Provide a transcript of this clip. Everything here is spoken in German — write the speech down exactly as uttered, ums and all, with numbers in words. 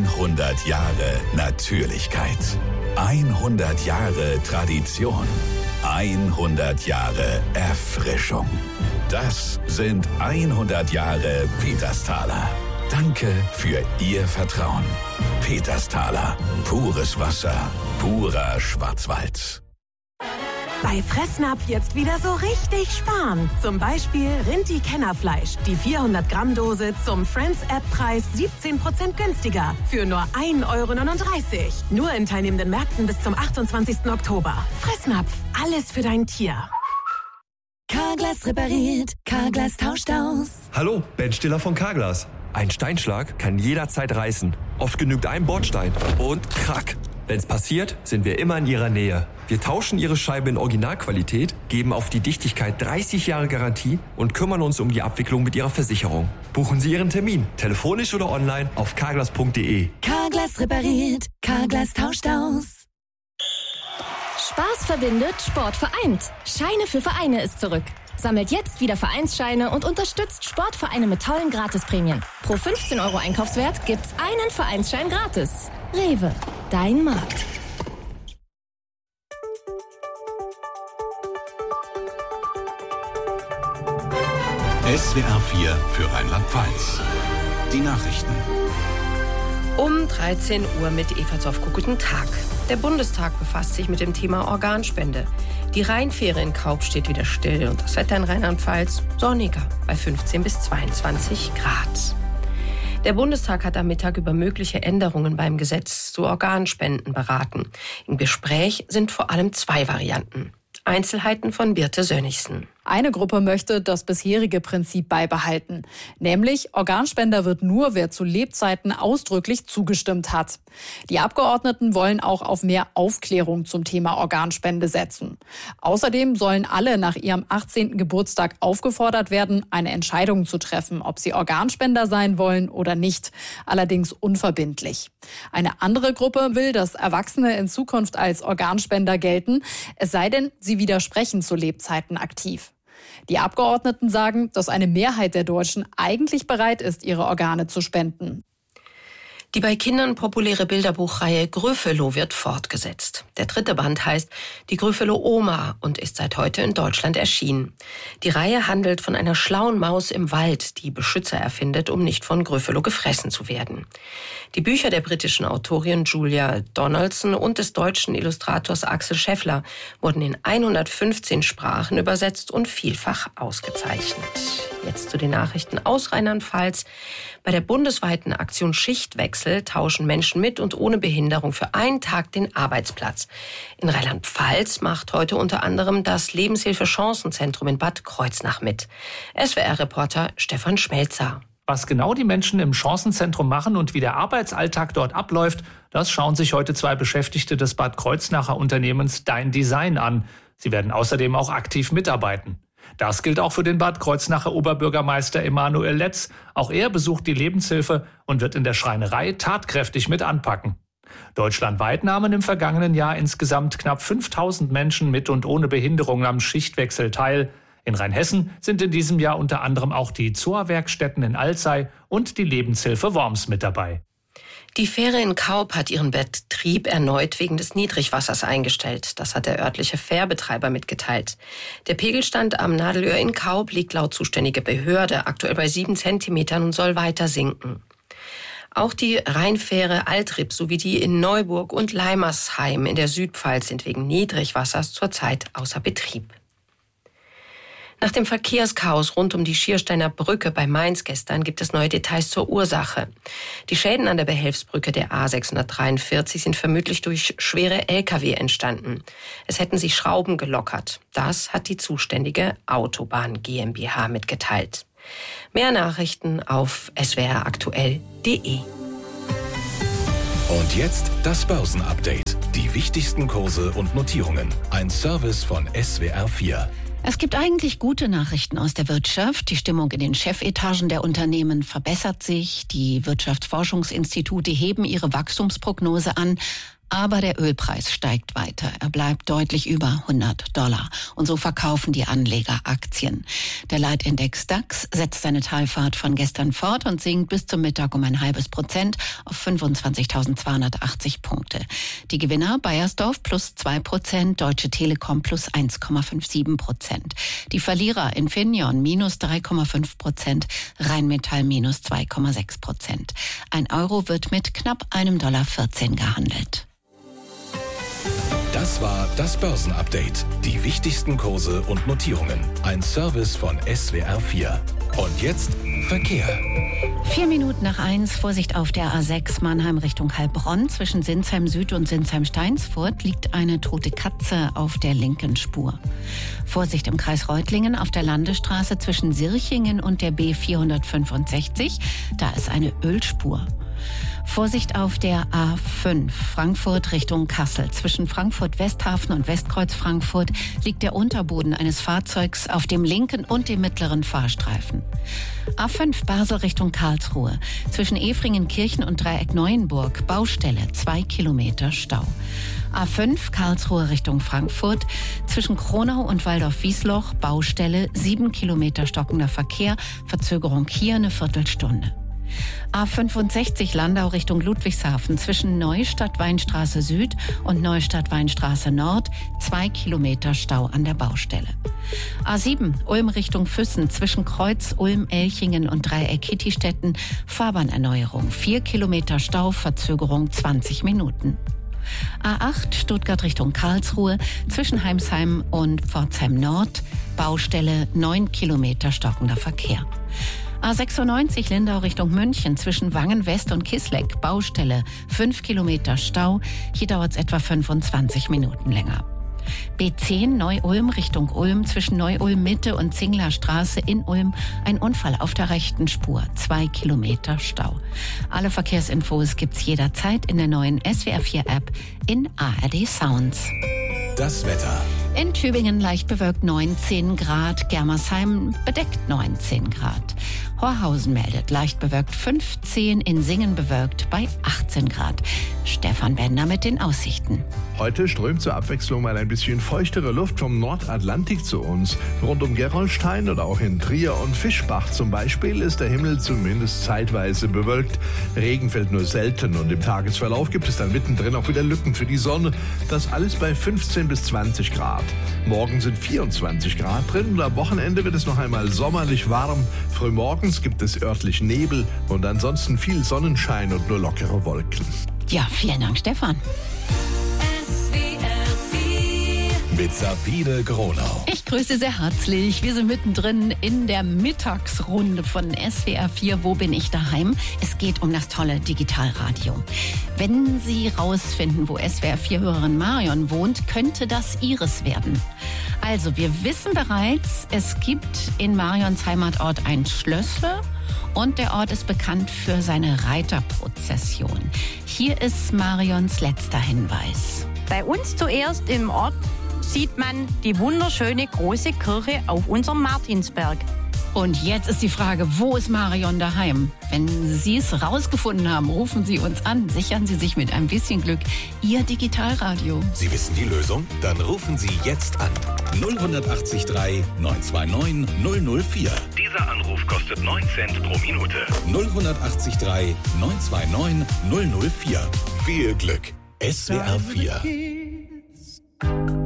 hundert Jahre Natürlichkeit. hundert Jahre Tradition. hundert Jahre Erfrischung. Das sind hundert Jahre Petersthaler. Danke für Ihr Vertrauen. Petersthaler. Pures Wasser. Purer Schwarzwald. Bei Fressnapf jetzt wieder so richtig sparen. Zum Beispiel Rinti-Kennerfleisch. Die vierhundert Gramm Dose zum Friends-App-Preis siebzehn Prozent günstiger. Für nur ein Euro neununddreißig. Nur in teilnehmenden Märkten bis zum achtundzwanzigsten Oktober. Fressnapf. Alles für dein Tier. Carglass repariert. Carglass tauscht aus. Hallo, Ben Stiller von Carglass. Ein Steinschlag kann jederzeit reißen. Oft genügt ein Bordstein. Und krack. Wenn's passiert, sind wir immer in Ihrer Nähe. Wir tauschen Ihre Scheibe in Originalqualität, geben auf die Dichtigkeit dreißig Jahre Garantie und kümmern uns um die Abwicklung mit Ihrer Versicherung. Buchen Sie Ihren Termin, telefonisch oder online auf carglass punkt de. Carglass repariert. Carglass tauscht aus. Spaß verbindet, Sport vereint. Scheine für Vereine ist zurück. Sammelt jetzt wieder Vereinsscheine und unterstützt Sportvereine mit tollen Gratisprämien. Pro fünfzehn Euro Einkaufswert gibt's einen Vereinsschein gratis. Rewe, dein Markt. S W R vier für Rheinland-Pfalz. Die Nachrichten. Um dreizehn Uhr mit Eva Zofko. Guten Tag. Der Bundestag befasst sich mit dem Thema Organspende. Die Rheinfähre in Kaub steht wieder still und das Wetter in Rheinland-Pfalz sonniger bei fünfzehn bis zweiundzwanzig Grad. Der Bundestag hat am Mittag über mögliche Änderungen beim Gesetz zu Organspenden beraten. Im Gespräch sind vor allem zwei Varianten. Einzelheiten von Birte Sönnigsen. Eine Gruppe möchte das bisherige Prinzip beibehalten. Nämlich, Organspender wird nur, wer zu Lebzeiten ausdrücklich zugestimmt hat. Die Abgeordneten wollen auch auf mehr Aufklärung zum Thema Organspende setzen. Außerdem sollen alle nach ihrem achtzehnten Geburtstag aufgefordert werden, eine Entscheidung zu treffen, ob sie Organspender sein wollen oder nicht. Allerdings unverbindlich. Eine andere Gruppe will, dass Erwachsene in Zukunft als Organspender gelten, es sei denn, sie widersprechen zu Lebzeiten aktiv. Die Abgeordneten sagen, dass eine Mehrheit der Deutschen eigentlich bereit ist, ihre Organe zu spenden. Die bei Kindern populäre Bilderbuchreihe Grüffelo wird fortgesetzt. Der dritte Band heißt Die Grüffelo Oma und ist seit heute in Deutschland erschienen. Die Reihe handelt von einer schlauen Maus im Wald, die Beschützer erfindet, um nicht von Grüffelo gefressen zu werden. Die Bücher der britischen Autorin Julia Donaldson und des deutschen Illustrators Axel Scheffler wurden in hundertfünfzehn Sprachen übersetzt und vielfach ausgezeichnet. Jetzt zu den Nachrichten aus Rheinland-Pfalz. Bei der bundesweiten Aktion Schichtwechsel tauschen Menschen mit und ohne Behinderung für einen Tag den Arbeitsplatz. In Rheinland-Pfalz macht heute unter anderem das Lebenshilfe-Chancenzentrum in Bad Kreuznach mit. S W R-Reporter Stefan Schmelzer. Was genau die Menschen im Chancenzentrum machen und wie der Arbeitsalltag dort abläuft, das schauen sich heute zwei Beschäftigte des Bad Kreuznacher Unternehmens Dein Design an. Sie werden außerdem auch aktiv mitarbeiten. Das gilt auch für den Bad Kreuznacher Oberbürgermeister Emanuel Letz. Auch er besucht die Lebenshilfe und wird in der Schreinerei tatkräftig mit anpacken. Deutschlandweit nahmen im vergangenen Jahr insgesamt knapp fünftausend Menschen mit und ohne Behinderung am Schichtwechsel teil. In Rheinhessen sind in diesem Jahr unter anderem auch die Z O A-Werkstätten in Alzey und die Lebenshilfe Worms mit dabei. Die Fähre in Kaub hat ihren Betrieb erneut wegen des Niedrigwassers eingestellt. Das hat der örtliche Fährbetreiber mitgeteilt. Der Pegelstand am Nadelöhr in Kaub liegt laut zuständiger Behörde aktuell bei sieben Zentimetern und soll weiter sinken. Auch die Rheinfähre Altrip sowie die in Neuburg und Leimersheim in der Südpfalz sind wegen Niedrigwassers zurzeit außer Betrieb. Nach dem Verkehrschaos rund um die Schiersteiner Brücke bei Mainz gestern gibt es neue Details zur Ursache. Die Schäden an der Behelfsbrücke der A sechshundertdreiundvierzig sind vermutlich durch schwere L K W entstanden. Es hätten sich Schrauben gelockert. Das hat die zuständige Autobahn GmbH mitgeteilt. Mehr Nachrichten auf s w r aktuell punkt de. Und jetzt das Börsenupdate. Die wichtigsten Kurse und Notierungen. Ein Service von S W R vier. Es gibt eigentlich gute Nachrichten aus der Wirtschaft. Die Stimmung in den Chefetagen der Unternehmen verbessert sich. Die Wirtschaftsforschungsinstitute heben ihre Wachstumsprognose an. Aber der Ölpreis steigt weiter. Er bleibt deutlich über hundert Dollar. Und so verkaufen die Anleger Aktien. Der Leitindex DAX setzt seine Talfahrt von gestern fort und sinkt bis zum Mittag um ein halbes Prozent auf fünfundzwanzigtausendzweihundertachtzig Punkte. Die Gewinner Baiersdorf plus zwei Prozent, Deutsche Telekom plus eins Komma siebenundfünfzig Prozent. Die Verlierer Infineon minus drei Komma fünf Prozent, Rheinmetall minus zwei Komma sechs Prozent. Ein Euro wird mit knapp einem Dollar vierzehn gehandelt. Das war das Börsenupdate. Die wichtigsten Kurse und Notierungen. Ein Service von S W R vier. Und jetzt Verkehr. Vier Minuten nach eins, Vorsicht auf der A sechs Mannheim Richtung Heilbronn. Zwischen Sinsheim Süd und Sinsheim Steinsfurt liegt eine tote Katze auf der linken Spur. Vorsicht im Kreis Reutlingen auf der Landesstraße zwischen Sirchingen und der B vierhundertfünfundsechzig. Da ist eine Ölspur. Vorsicht auf der A fünf, Frankfurt Richtung Kassel. Zwischen Frankfurt-Westhafen und Westkreuz Frankfurt liegt der Unterboden eines Fahrzeugs auf dem linken und dem mittleren Fahrstreifen. A fünf Basel Richtung Karlsruhe. Zwischen Efringen-Kirchen und Dreieck-Neuenburg, Baustelle, zwei Kilometer Stau. A fünf Karlsruhe Richtung Frankfurt. Zwischen Kronau und Waldorf-Wiesloch, Baustelle, sieben Kilometer stockender Verkehr, Verzögerung hier eine Viertelstunde. A fünfundsechzig Landau Richtung Ludwigshafen zwischen Neustadt-Weinstraße Süd und Neustadt-Weinstraße Nord, zwei Kilometer Stau an der Baustelle. A sieben Ulm Richtung Füssen zwischen Kreuz, Ulm, Elchingen und Dreieck-Kittistetten, Fahrbahnerneuerung, vier Kilometer Stau, Verzögerung zwanzig Minuten. A acht Stuttgart Richtung Karlsruhe zwischen Heimsheim und Pforzheim Nord, Baustelle, neun Kilometer stockender Verkehr. A sechsundneunzig Lindau Richtung München zwischen Wangen West und Kisleck, Baustelle, fünf Kilometer Stau. Hier dauert es etwa fünfundzwanzig Minuten länger. B zehn Neu-Ulm Richtung Ulm zwischen Neu-Ulm Mitte und Zingler Straße in Ulm. Ein Unfall auf der rechten Spur, zwei Kilometer Stau. Alle Verkehrsinfos gibt's jederzeit in der neuen S W R vier App in A R D Sounds. Das Wetter. In Tübingen leicht bewölkt neunzehn Grad, Germersheim bedeckt neunzehn Grad. Horhausen meldet leicht bewölkt fünfzehn, in Singen bewölkt bei achtzehn Grad. Stefan Bender mit den Aussichten. Heute strömt zur Abwechslung mal ein bisschen feuchtere Luft vom Nordatlantik zu uns. Rund um Gerolstein oder auch in Trier und Fischbach zum Beispiel ist der Himmel zumindest zeitweise bewölkt. Regen fällt nur selten und im Tagesverlauf gibt es dann mittendrin auch wieder Lücken für die Sonne. Das alles bei fünfzehn bis zwanzig Grad. Morgen sind vierundzwanzig Grad drin und am Wochenende wird es noch einmal sommerlich warm. Frühmorgens gibt es örtlich Nebel und ansonsten viel Sonnenschein und nur lockere Wolken. Ja, vielen Dank, Stefan. Mit Sabine Gronau. Ich grüße sehr herzlich. Wir sind mittendrin in der Mittagsrunde von S W R vier. Wo bin ich daheim? Es geht um das tolle Digitalradio. Wenn Sie rausfinden, wo S W R vier-Hörerin Marion wohnt, könnte das ihres werden. Also, wir wissen bereits, es gibt in Marions Heimatort ein Schlössle. Und der Ort ist bekannt für seine Reiterprozession. Hier ist Marions letzter Hinweis. Bei uns zuerst im Ort sieht man die wunderschöne große Kirche auf unserem Martinsberg. Und jetzt ist die Frage, wo ist Marion daheim? Wenn Sie es rausgefunden haben, rufen Sie uns an. Sichern Sie sich mit ein bisschen Glück Ihr Digitalradio. Sie wissen die Lösung? Dann rufen Sie jetzt an. null acht drei neun zwei neun null null vier. Dieser Anruf kostet neun Cent pro Minute. null acht drei neun zwei neun null null vier. Viel Glück. S W R vier.